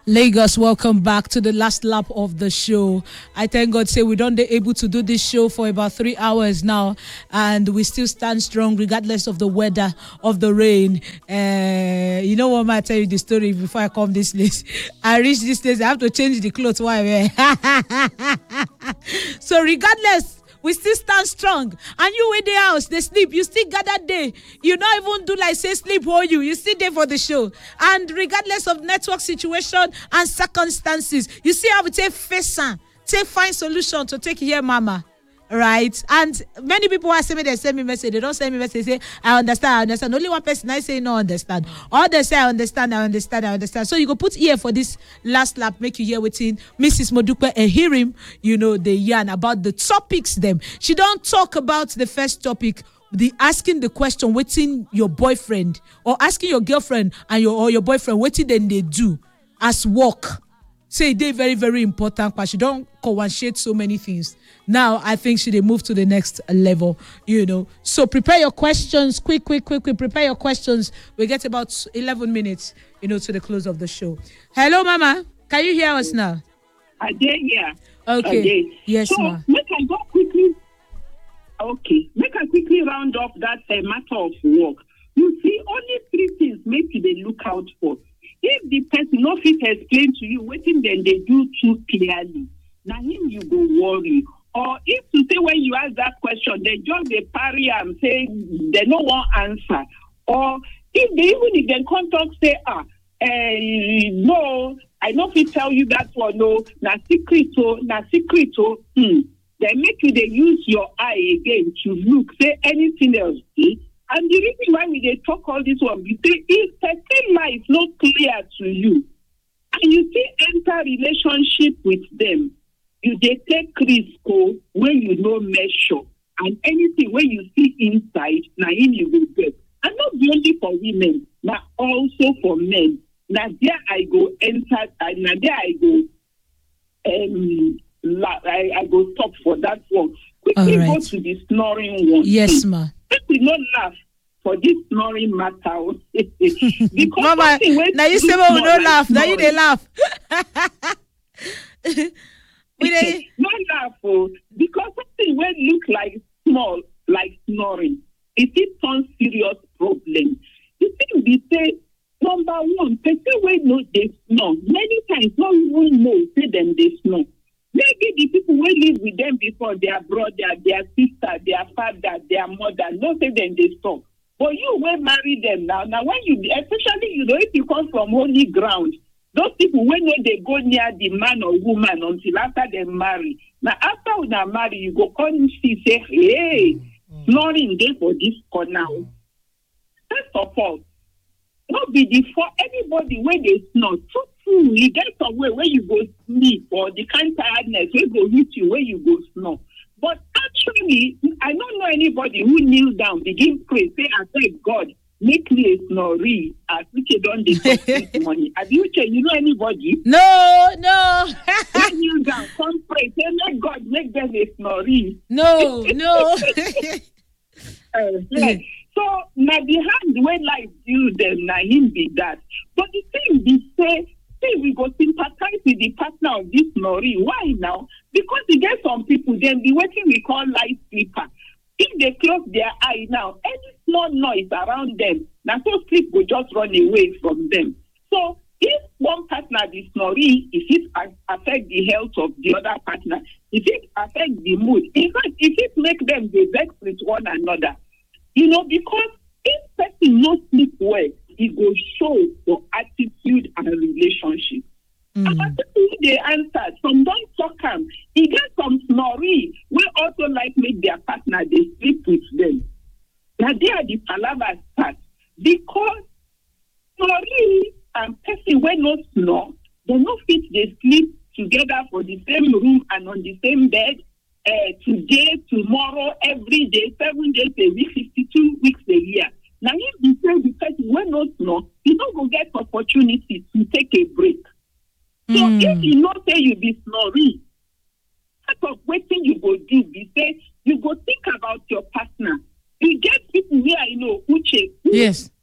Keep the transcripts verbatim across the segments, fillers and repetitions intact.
Lagos, welcome back to the last lap of the show. I thank God say we don't able to do this show for about three hours now, and we still stand strong regardless of the weather, of the rain. Uh, you know what, I tell you the story before I come this place. I reach this place, I have to change the clothes while I wear. So regardless, we still stand strong. And you in the house, they sleep. You still gather day. You not even do like say sleep or you. You still there for the show. And regardless of network situation and circumstances, you see how we take face and take find solution to take here, mama. Right? And many people are saying they send me message. They don't send me message. They say, I understand, I understand. Only one person I say no understand. All they say I understand, I understand, I understand. So you go put ear for this last lap, make you hear within Missus Modupe and hear him, you know, the yarn about the topics them. She don't talk about the first topic, the asking the question waiting your boyfriend or asking your girlfriend and your or your boyfriend waiting then they do as work. Say they very, very important, but she don't coincidate so many things. Now, I think she they move to the next level, you know. So prepare your questions, quick, quick, quick, quick. Prepare your questions. We get about eleven minutes, you know, to the close of the show. Hello, Mama. Can you hear us now? I did, yeah. Okay. I did. Yes, so, ma. Make I go quickly. Okay. Make I quickly round off that uh, matter of work. You see, only three things make you they look out for. If the person no fit explain to you waiting then they do too clearly, now him you go worry. Or if you say when you ask that question, they just they parry and say they no one answer. Or if they even if they contact say ah uh, no, I no fit tell you that one no, na secret so na secret so hmm. They make you they use your eye again to look say anything else. See? And the reason why we they talk all this one, we say if person life not clear to you, and you see enter relationship with them, you they take risk when you know measure, and anything when you see inside, now in you will get. And not only for women, but also for men. Now there I go enter, and now there I go. Um, la- I, I go stop for that one. Quickly right. Go to the snoring one. Yes, ma. If we not laugh for this snoring matter, because Mama, now you say we don't laugh. Now you they laugh. we they not laugh, oh, because something will look like small, like snoring. It is some serious problem. The thing we say, number one, person will know they snore. Many times, not even know say them they snore. Maybe the people who live with them before, their brother, their sister, their father, their mother, no say them they stop. But you will marry them now. Now when you, especially you know, if you come from holy ground, those people when know they go near the man or woman until after they marry. Now after when they marry, you go come and see say, hey, snoring there for this corner. First of all, not be the for anybody when they snore. So you get somewhere where you go sleep or the kind of tiredness where go hit you where you go snore. But actually, I don't know anybody who kneel down, begin pray, say, I beg God, make me a snoree as which you don't deposit money. Have you you know anybody? No, no. They kneel down, come pray, say, make God make them a snoree. No, no. uh, yes. So now the hand where life do them, now him be that. But the thing be say, see, we go sympathize with the partner of this snoring. Why now? Because you get some people, then the what we call light sleeper. If they close their eye now, any small noise around them, now so sleep will just run away from them. So if one partner is snoring, if it affect the health of the other partner, if it affect the mood, in fact, if it make them be vex with one another, you know, because if person no sleep well, it will show for attitude and relationship. Mm. And people they answer, some don't talk them. He get some snoring. We also like make their partner they sleep with them. Now they are the palaver start because snoring and person when not snore, they no fit they sleep together for the same room and on the same bed. Uh, today, tomorrow, every day, seven days a week, fifty-two weeks a year. Now, if you say the person will not know, you don't go get opportunity to take a break. So, mm. if you not say you be snoring, part of waiting you go do, be say, you go think about your partner. You get people here, you know, Uche, who yes.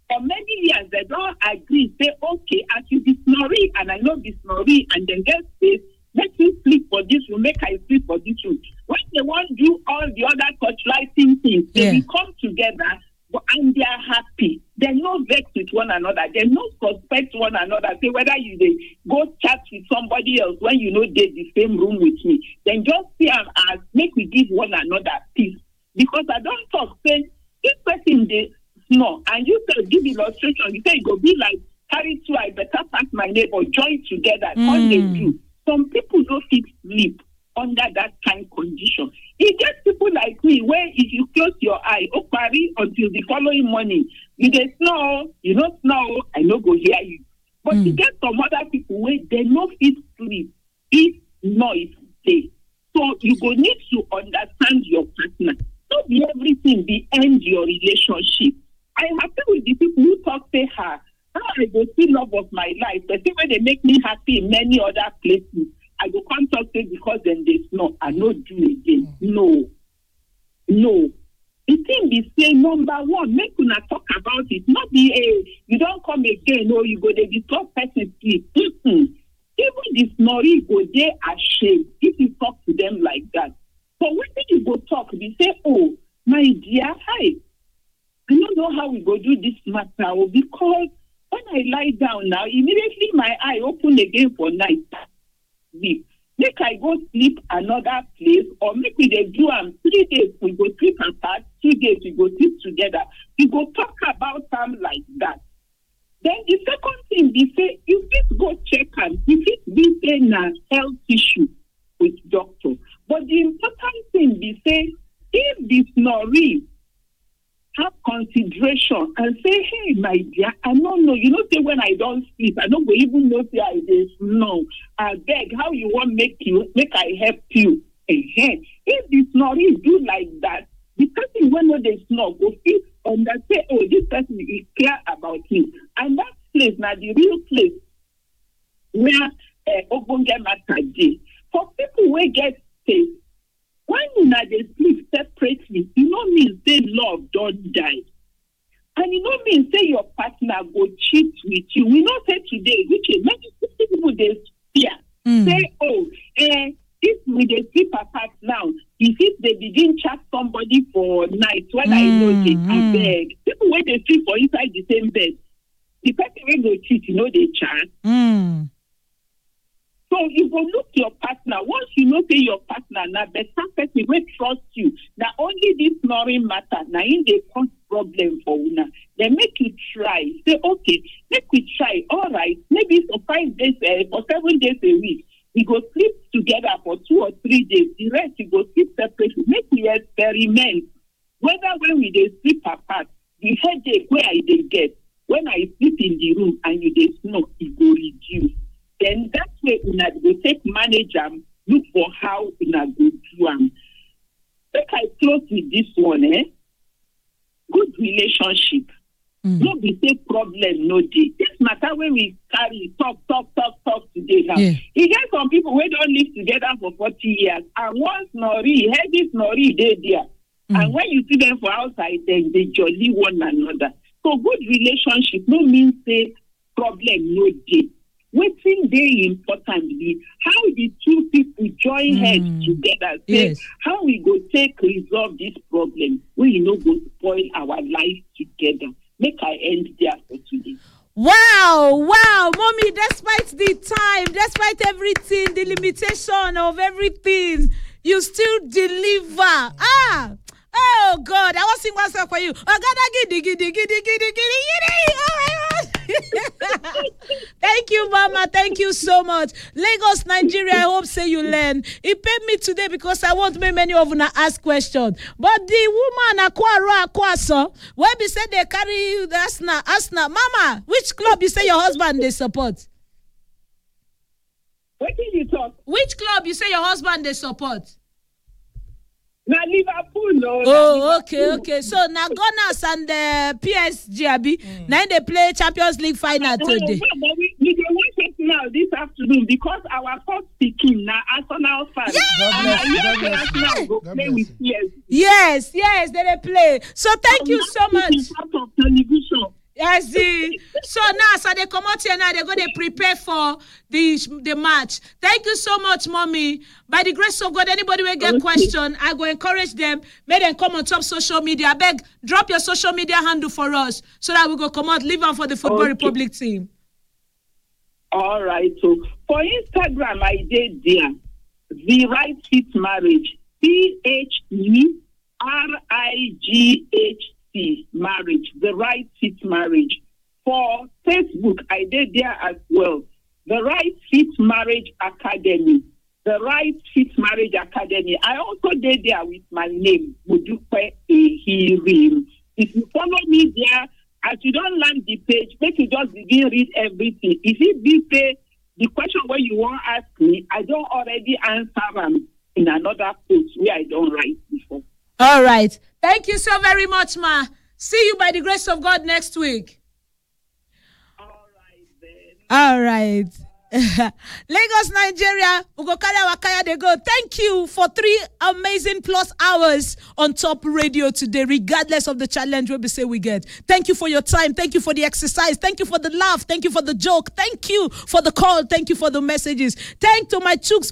for many years, they don't agree. Say, okay, as you be snoring, and I know be snoring, and then get space, let me sleep for this room, make I sleep for this room. When they want to do all the other torchlighting things, they Yeah. will come together and they are happy. They no vex with one another. They no suspect one another. Say whether you they go chat with somebody else when you know they the same room with me. Then just see them as make we give one another peace. Because I don't talk, say, this person they snore, and you say give illustration, you say it go be like carry two, I better pass my neighbor, join together, mm. all they do. Some people don't fit sleep under that kind of condition. It gets people like me where if you close your eye, oh, parry until the following morning, you dey snore, you don't snore, I no go hear you. But mm. you get some other people where they no fit sleep if noise dey. So you go need to understand your partner. Not be everything be end your relationship. I am happy with the people who talk say her. How I go see love of my life, the thing where they make me happy in many other places. I go come talk say because then they snore, I no do again. No. No. The thing be say, number one, make una talk about it. Not be a, you don't come again, or you go they disturb person sleep. Mm-hmm. Even the snoring go they ashamed if you talk to them like that. So when you go talk, they say, oh, my dear, hi. I don't know how we go do this matter, because when I lie down now, immediately my eye open again for night. Sleep. Make I go sleep another place, or make we dey do am three days we go sleep apart, two days we go sleep together. We go talk about them like that. Then the second thing be say, you fit go check am, you fit be say na health issue with doctor. But the important thing be say, if the snoring have consideration and say, hey, my dear, I don't know. You know, say when I don't sleep, I don't even know say I dey snore. I beg, how you want make you make I help you? Uh-huh. If the snoring do like that, the person when no dey snore go feel and that say, oh, this person is clear about him, and that place now the real place where uh, ogbonge matter dey. For people who get space, when una dey sleep separately, you know mean say love don't die. And you know mean say your partner go cheat with you. We know say today, which is many people they fear. Mm. Say, oh, eh, if we dey sleep apart now, if it they begin chat somebody for night, when mm. I know they mm. I beg. People when they sleep for inside the same bed, the person when go cheat, you know they chat. Mm. So you go look your partner. Once you know say your partner now better person will trust you. Now only this snoring matter. Now in the cause problem for una. They make you try. Say okay, make we try. All right, maybe for five days, uh, for seven days a week, we go sleep together for two or three days. The rest we go sleep separately. Make we experiment whether when we dey sleep apart, the headache where I dey get when I sleep in the room and you dey snore, it go reduce. Then that way una go take manage am, look for how una go do am. Make I close with this one, eh? Good relationship. Mm. No be say problem no dey. This matter when we carry talk, talk, talk, talk today now. Yeah. You get some people who don't live together for forty years, and one snorri, heavy snorri dey there. Mm. And when you see them for outside, then they jolly one another. So good relationship no mean say problem no dey. Wetin dey important be how the two people join mm. heads together. Say yes. How we go take resolve this problem wey you no go spoil our life together. Make I end there for today. Wow, wow, mommy, despite the time, despite everything, the limitation of everything, you still deliver. Ah, oh God, I want to sing one song for you. Oh God, giddy, giddy, giddy, giddy, giddy, giddy. Oh my God. Thank you, Mama. Thank you so much. Lagos, Nigeria, I hope say you learn. It paid me today because I want make many of you ask questions. But the woman Aquara Aquaso, when we say they carry the Asna, Asna, Mama, which club you say your husband they support? What did you talk? Which club you say your husband they support? Na Liverpool, no. Oh, okay, okay. So now Gunners and the P S G, Abi, mm. now they play Champions League final oh, today. But we, we can watch it now this afternoon because our first speaking now Arsenal fans. Yes! Arsenal go play with P S G. Yes, yes, they, they play. So thank so you so much. Part of television. Yes, the, so now, so they come out here now, they're going to prepare for the the match. Thank you so much, Mommy. By the grace of God, anybody will get okay. question, I go encourage them, make them come on top social media. I beg, drop your social media handle for us so that we go come out, live on for the Football okay. Republic team. All right. So for Instagram, I did there. The Right Fit Marriage. C H E R I G H T Marriage. The Right Fit Marriage. For Facebook, I did there as well. The Right Fit Marriage Academy. The Right Fit Marriage Academy. I also did there with my name, Mudupe Ehirim. If you follow me there, as you don't land the page, make you just begin read everything. If it be say the question where you want to ask me, I don't already answer them in another post where I don't write before. All right. Thank you so very much, Ma. See you by the grace of God next week. All right, then. All right. Lagos, Nigeria, Ugokaya Wakaya, they go. Thank you for three amazing plus hours on Top Radio today, regardless of the challenge we say we get. Thank you for your time. Thank you for the exercise. Thank you for the laugh. Thank you for the joke. Thank you for the call. Thank you for the messages. Thank to my chooks.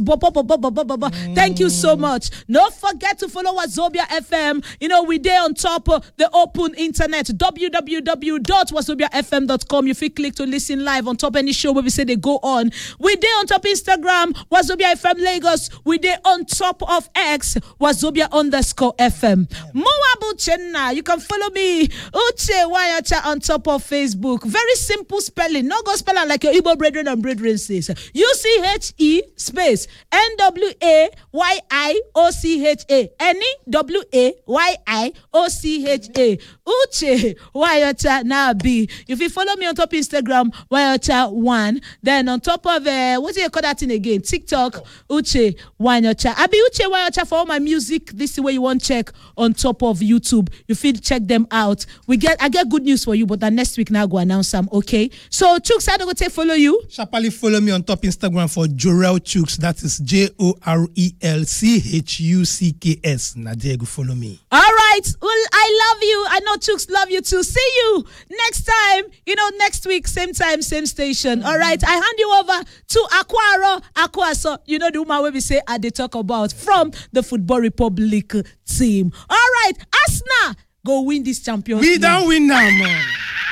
Mm. Thank you so much. Don't forget to follow Wazobia F M. You know, we there on top of the open internet, w w w dot wazobia f m dot com. You feel click to listen live on top any show where we say they go on. We there on top Instagram, Wazobia F M Lagos. We there on top of X, Wazobia underscore F M. Moabu Chenna, you can follow me, Uche Wayacha, on top of Facebook. Very simple spelling. No go spelling like your Igbo brethren and brethren says. U C H E space N W A Y I O C H A. N E W A Y I O C H A. Uche Wayacha now be. If you follow me on top Instagram, Wayacha one, then on top of uh, what do you call that thing again? TikTok, Uche Wanyocha. I be Uche Wanyocha for all my music. This is where you want to check on top of YouTube. You feel check them out. We get I get good news for you, but then next week now go announce some. Okay. So Chooks, how do I take follow you? Sharply follow me on top Instagram for Jorel Chooks. That is J O R E L C H U C K S. Now there go follow me. All right. Well, I love you. I know Chooks love you too. See you next time. You know, next week, same time, same station. Mm-hmm. All right. I hand you over to Aquaro Aquaso. You know the woman where we say I they talk about from the Football Republic team. All right. Asna, go win this championship. We don't win now, man.